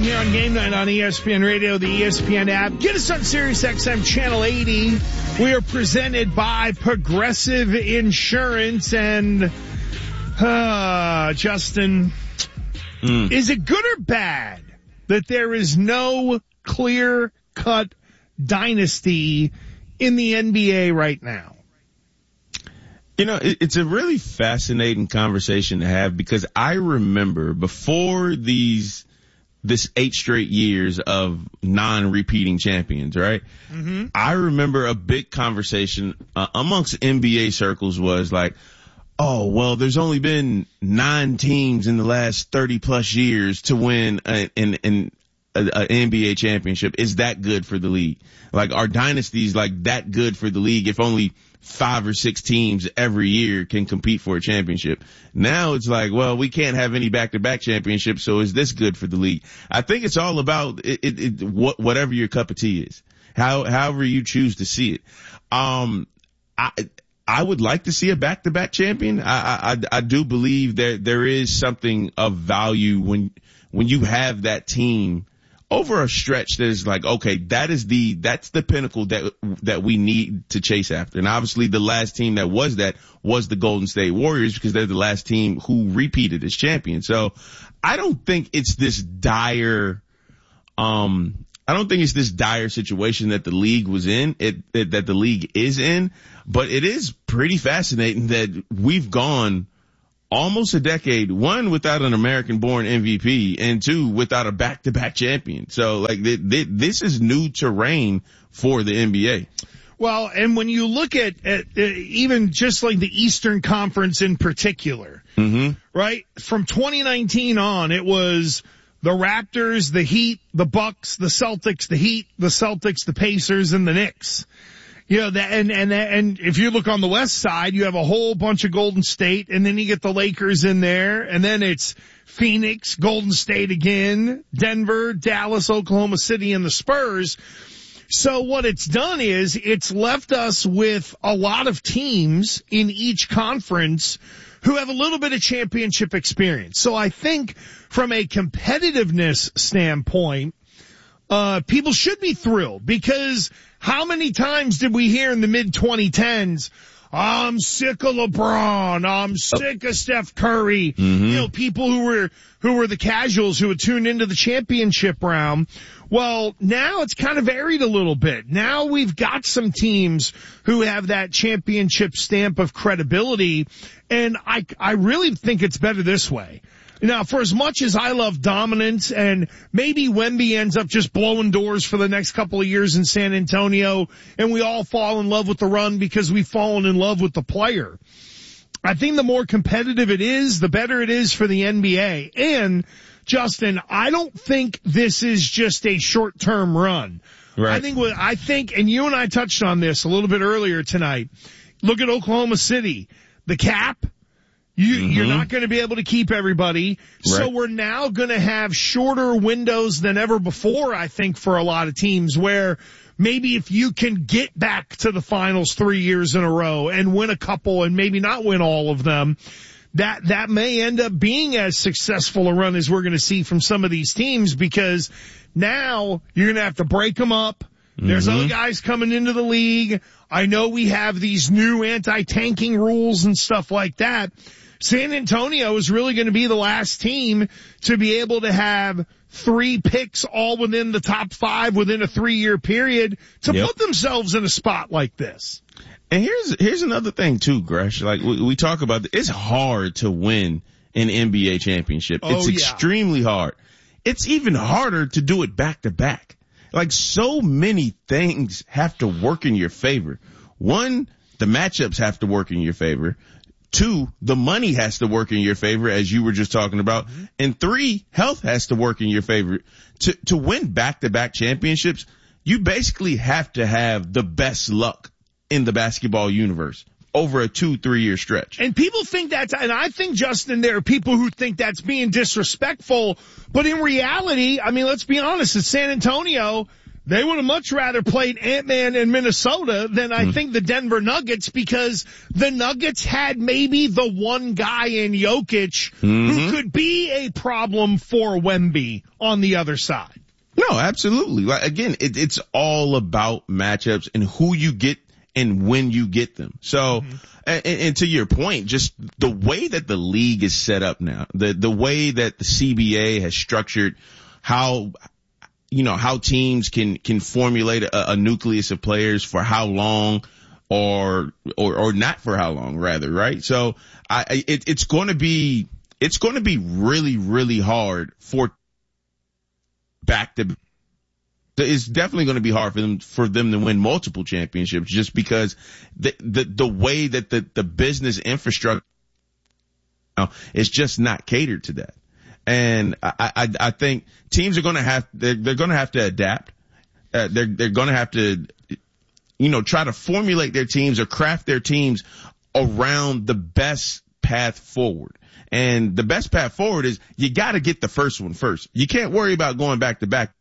here on Game Night on ESPN Radio, the ESPN app. Get us on Sirius XM Channel 80. We are presented by Progressive Insurance. And, Justin, is it good or bad that there is no clear-cut dynasty in the NBA right now? You know, it's a really fascinating conversation to have because I remember before this 8 straight years of non-repeating champions, right? Mm-hmm. I remember a big conversation amongst NBA circles was like, oh, well, there's only been 9 teams in the last 30 plus years to win an NBA championship. Is that good for the league? Like, are dynasties like that good for the league if only 5 or 6 teams every year can compete for a championship? Now it's like, well, we can't have any back-to-back championships, so is this good for the league? I think it's all about whatever your cup of tea is, however you choose to see it. I would like to see a back-to-back champion. I do believe that there is something of value when you have that team over a stretch that is like, okay, that's the pinnacle that we need to chase after. And obviously the last team that was the Golden State Warriors because they're the last team who repeated as champions. So I don't think it's this dire, situation that the league was in, that the league is in, but it is pretty fascinating that we've gone almost a decade, 1, without an American-born MVP, and 2, without a back-to-back champion. So, like, this is new terrain for the NBA. Well, and when you look at even just like the Eastern Conference in particular, mm-hmm. right? From 2019 on, it was the Raptors, the Heat, the Bucks, the Celtics, the Heat, the Celtics, the Pacers, and the Knicks. You know, and if you look on the west side, you have a whole bunch of Golden State, and then you get the Lakers in there, and then it's Phoenix, Golden State again, Denver, Dallas, Oklahoma City, and the Spurs. So what it's done is it's left us with a lot of teams in each conference who have a little bit of championship experience. So I think from a competitiveness standpoint, people should be thrilled because how many times did we hear in the mid-2010s, I'm sick of LeBron, I'm sick of Steph Curry, mm-hmm. you know, people who were the casuals who would tune into the championship round. Well, now it's kind of varied a little bit. Now we've got some teams who have that championship stamp of credibility, and I really think it's better this way. Now, for as much as I love dominance, and maybe Wemby ends up just blowing doors for the next couple of years in San Antonio, and we all fall in love with the run because we've fallen in love with the player, I think the more competitive it is, the better it is for the NBA. And, Justin, I don't think this is just a short-term run. Right. I think, and you and I touched on this a little bit earlier tonight, look at Oklahoma City. The cap. You're not going to be able to keep everybody. Right. So we're now going to have shorter windows than ever before, I think, for a lot of teams where maybe if you can get back to the finals 3 years in a row and win a couple and maybe not win all of them, that may end up being as successful a run as we're going to see from some of these teams because now you're going to have to break them up. There's other guys coming into the league. I know we have these new anti-tanking rules and stuff like that. San Antonio is really going to be the last team to be able to have 3 picks all within the top 5 within a 3-year period to put themselves in a spot like this. And here's another thing too, Gresh. Like we talk about, it's hard to win an NBA championship. It's extremely hard. It's even harder to do it back to back. Like so many things have to work in your favor. 1, the matchups have to work in your favor. 2, the money has to work in your favor, as you were just talking about. Mm-hmm. And 3, health has to work in your favor. To win back-to-back championships, you basically have to have the best luck in the basketball universe over a 2-3 year stretch. And people think and I think, Justin, there are people who think that's being disrespectful, but in reality, I mean, let's be honest, at San Antonio, They would have much rather played Ant-Man in Minnesota than I think the Denver Nuggets, because the Nuggets had maybe the one guy in Jokic who could be a problem for Wemby on the other side. No, absolutely. Like, again, it's all about matchups and who you get and when you get them. So, and to your point, just the way that the league is set up now, the way that the CBA has structured how teams can formulate a nucleus of players for how long or not for how long, rather, right? So it's going to be really, really hard it's definitely going to be hard for them to win multiple championships, just because the way that the business infrastructure is just not catered to that. And I think teams are going to they're going to have to adapt. They're going to have to, try to formulate their teams or craft their teams around the best path forward. And the best path forward is you got to get the first one first. You can't worry about going back to back.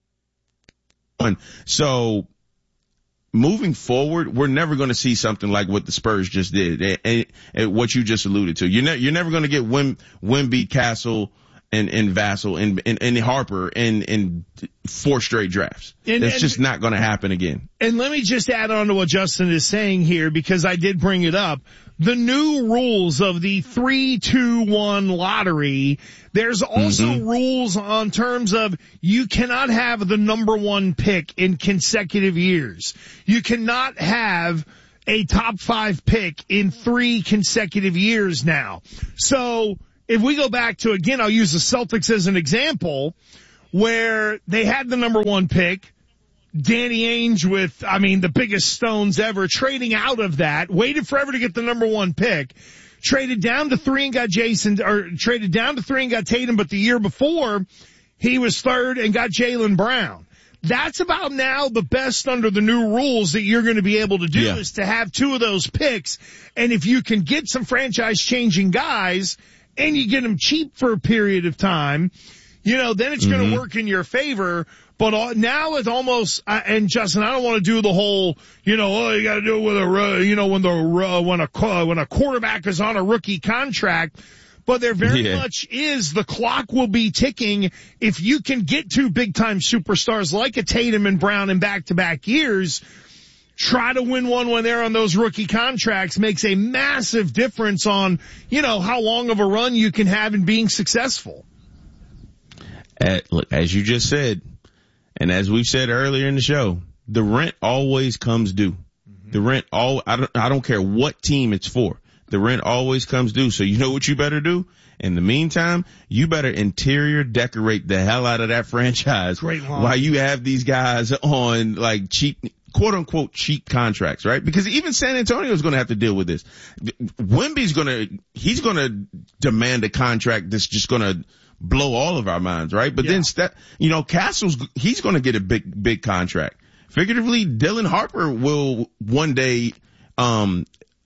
So moving forward, we're never going to see something like what the Spurs just did and what you just alluded to. You're never going to get Wemby, Castle, and Vassell and Harper in 4 straight drafts. That's just not going to happen again. And let me just add on to what Justin is saying here, because I did bring it up. The new rules of the 3-2-1 lottery, there's also rules on terms of you cannot have the number 1 pick in consecutive years. You cannot have a top 5 pick in 3 consecutive years now. So if we go back to, again, I'll use the Celtics as an example, where they had the number 1 pick, Danny Ainge with, the biggest stones ever, trading out of that, waited forever to get the number 1 pick, traded down to 3 and got traded down to 3 and got Tatum, but the year before, he was 3rd and got Jaylen Brown. That's about now the best under the new rules that you're going to be able to do is to have 2 of those picks. And if you can get some franchise-changing guys and you get them cheap for a period of time, then it's going to work in your favor. But now it's almost, and Justin, I don't want to do the whole, you got to do it with when a quarterback is on a rookie contract. But there very much is, the clock will be ticking. If you can get 2 big time superstars like a Tatum and Brown in back-to-back years, try to win one when they're on those rookie contracts. Makes a massive difference on, how long of a run you can have in being successful. Look, as you just said, and as we've said earlier in the show, the rent always comes due. The rent I don't care what team it's for. The rent always comes due. So you know what you better do? In the meantime, you better interior decorate the hell out of that franchise while you have these guys on like cheap, quote unquote cheap contracts, right? Because even San Antonio is going to have to deal with this. Wemby's he's going to demand a contract that's just going to blow all of our minds, right? But then, Castle's, he's going to get a big contract. Figuratively, Dylan Harper will one day, earn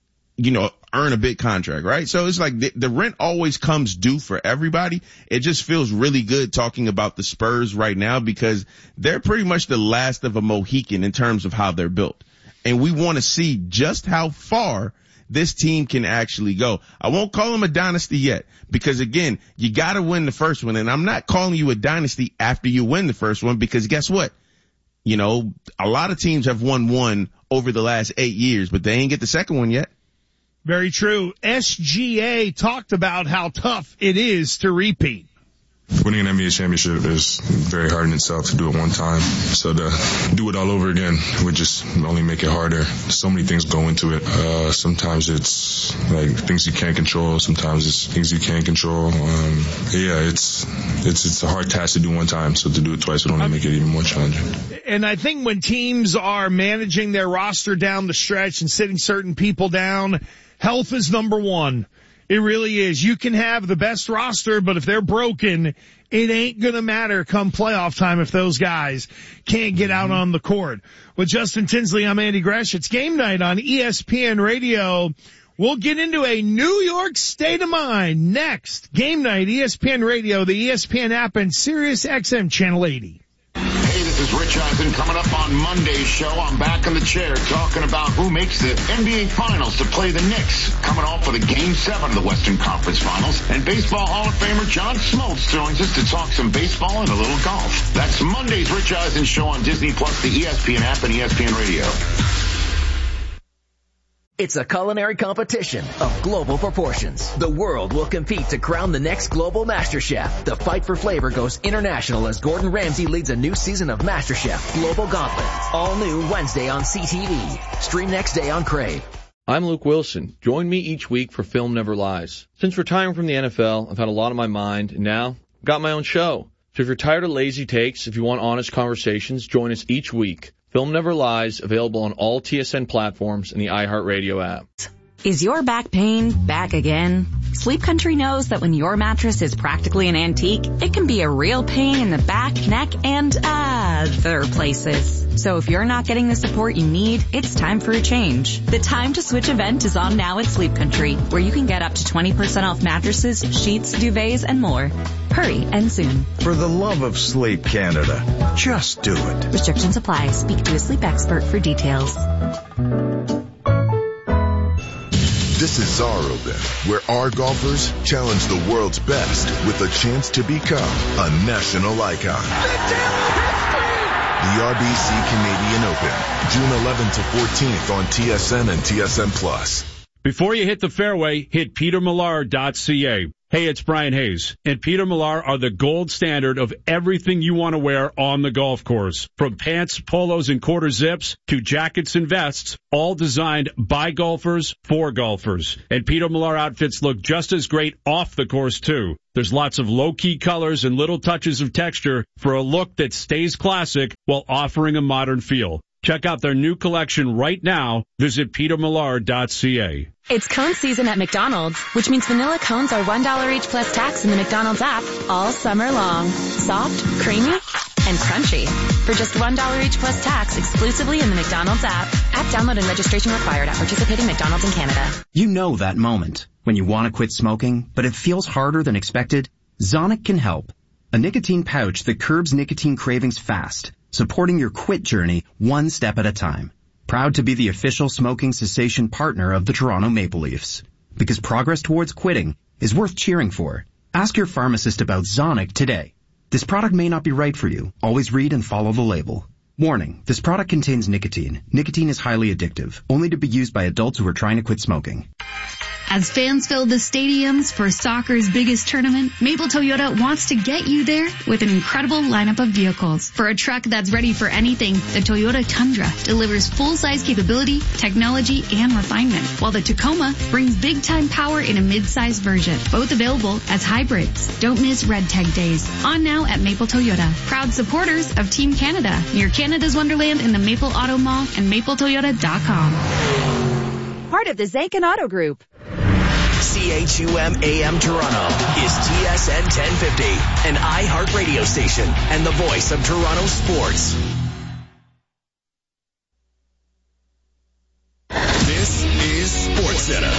a big contract, right? So it's like the rent always comes due for everybody. It just feels really good talking about the Spurs right now, because they're pretty much the last of a Mohican in terms of how they're built. And we want to see just how far this team can actually go. I won't call them a dynasty yet, because again, you got to win the first one. And I'm not calling you a dynasty after you win the first one, because guess what? A lot of teams have won one over the last 8 years, but they ain't get the second one yet. Very true. SGA talked about how tough it is to repeat. Winning an NBA championship is very hard in itself to do it one time. So to do it all over again would just only make it harder. So many things go into it. Sometimes it's like things you can't control. Sometimes it's things you can control. It's a hard task to do one time. So to do it twice would only make it even more challenging. And I think when teams are managing their roster down the stretch and sitting certain people down, health is number 1. It really is. You can have the best roster, but if they're broken, it ain't going to matter come playoff time if those guys can't get out on the court. With Justin Tinsley, I'm Andy Gresh. It's Game Night on ESPN Radio. We'll get into a New York state of mind next. Game Night, ESPN Radio, the ESPN app, and Sirius XM Channel 80. Hey, this is Mondays. Rich Eisen coming up on Monday's show. I'm back in the chair talking about who makes the NBA Finals to play the Knicks, coming off of the Game 7 of the Western Conference Finals. And Baseball Hall of Famer John Smoltz joins us to talk some baseball and a little golf. That's Monday's Rich Eisen show on Disney Plus, the ESPN app, and ESPN Radio. It's a culinary competition of global proportions. The world will compete to crown the next global MasterChef. The fight for flavor goes international as Gordon Ramsay leads a new season of MasterChef Global Gauntlet. All new Wednesday on CTV. Stream next day on Crave. I'm Luke Wilson. Join me each week for Film Never Lies. Since retiring from the NFL, I've had a lot on my mind, and now I've got my own show. So if you're tired of lazy takes, if you want honest conversations, join us each week. Film Never Lies, available on all TSN platforms and the iHeartRadio app. Is your back pain back again? Sleep Country knows that when your mattress is practically an antique, it can be a real pain in the back, neck, and other places. So if you're not getting the support you need, it's time for a change. The Time to Switch event is on now at Sleep Country, where you can get up to 20% off mattresses, sheets, duvets, and more. Hurry and soon. For the love of Sleep Canada, just do it. Restrictions apply. Speak to a sleep expert for details. This is Zarobin, where our golfers challenge the world's best with a chance to become a national icon. The RBC Canadian Open, June 11th to 14th on TSN and TSN+. Before you hit the fairway, hit petermillar.ca. Hey, it's Brian Hayes, and Peter Millar are the gold standard of everything you want to wear on the golf course. From pants, polos, and quarter zips to jackets and vests, all designed by golfers for golfers. And Peter Millar outfits look just as great off the course, too. There's lots of low-key colors and little touches of texture for a look that stays classic while offering a modern feel. Check out their new collection right now. Visit petermillar.ca. It's cone season at McDonald's, which means vanilla cones are $1 each plus tax in the McDonald's app all summer long. Soft, creamy, and crunchy. For just $1 each plus tax exclusively in the McDonald's app. App download and registration required at participating McDonald's in Canada. You know that moment when you want to quit smoking, but it feels harder than expected? Zonic can help. A nicotine pouch that curbs nicotine cravings fast, supporting your quit journey one step at a time. Proud to be the official smoking cessation partner of the Toronto Maple Leafs. Because progress towards quitting is worth cheering for. Ask your pharmacist about Zonic today. This product may not be right for you. Always read and follow the label. Warning, this product contains nicotine. Nicotine is highly addictive, only to be used by adults who are trying to quit smoking. As fans fill the stadiums for soccer's biggest tournament, Maple Toyota wants to get you there with an incredible lineup of vehicles. For a truck that's ready for anything, the Toyota Tundra delivers full-size capability, technology, and refinement, while the Tacoma brings big-time power in a mid-size version, both available as hybrids. Don't miss Red Tag Days. On now at Maple Toyota. Proud supporters of Team Canada, near Canada's Wonderland in the Maple Auto Mall and mapletoyota.com. Part of the Zankin Auto Group. CHUM AM Toronto is TSN 1050, an iHeart radio station and the voice of Toronto sports. This is SportsCenter.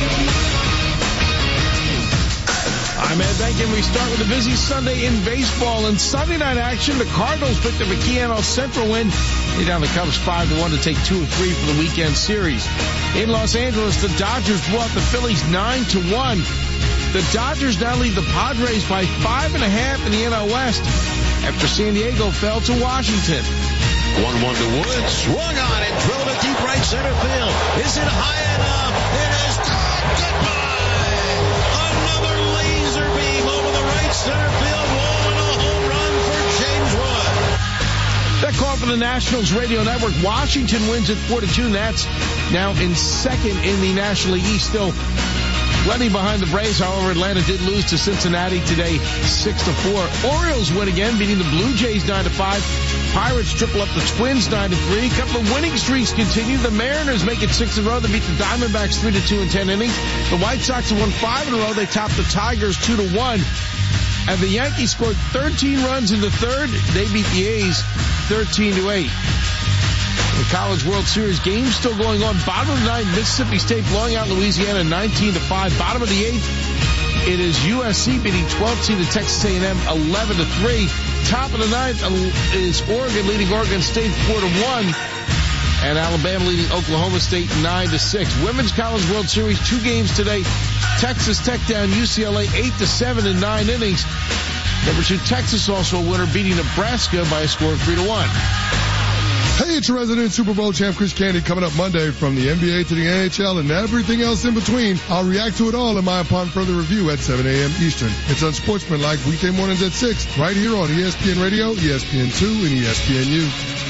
I'm Ed Benkin. We start with a busy Sunday in baseball. In Sunday night action, the Cardinals picked up a Keyano Central win. They down the Cubs 5-1 to take 2 of 3 for the weekend series. In Los Angeles, the Dodgers blew out the Phillies 9-1. The Dodgers now lead the Padres by 5.5 in the NL West after San Diego fell to Washington. 1-1 to Woods, swung on it, drilled it deep right center field. Is it high enough? It is caught. Goodbye. Another laser beam over the right center field wall and a home run for James Wood. That call for the Nationals radio network. Washington wins at 4-2. Nats now in second in the National League East, still running behind the Braves. However, Atlanta did lose to Cincinnati today 6-4. Orioles win again, beating the Blue Jays 9-5. Pirates triple up the Twins 9-3. A couple of winning streaks continue. The Mariners make it 6 in a row. They beat the Diamondbacks 3-2 in 10 innings. The White Sox have won 5 in a row. They topped the Tigers 2-1. And the Yankees scored 13 runs in the third. They beat the A's 13-8. The College World Series game still going on. Bottom of the ninth, Mississippi State blowing out Louisiana 19-5. Bottom of the eighth, it is USC beating 12th seeded Texas A&M 11-3. top of the ninth is Oregon leading Oregon State 4-1. And Alabama leading Oklahoma State 9-6. Women's College World Series, 2 games today. Texas Tech down UCLA 8-7 in 9 innings. Number 2, Texas also a winner, beating Nebraska by a score of 3-1. Hey, it's your resident Super Bowl champ Chris Candy coming up Monday from the NBA to the NHL and everything else in between. I'll react to it all in my Upon Further Review at 7 a.m. Eastern. It's Unsportsmanlike weekday mornings at 6 right here on ESPN Radio, ESPN2, and ESPNU.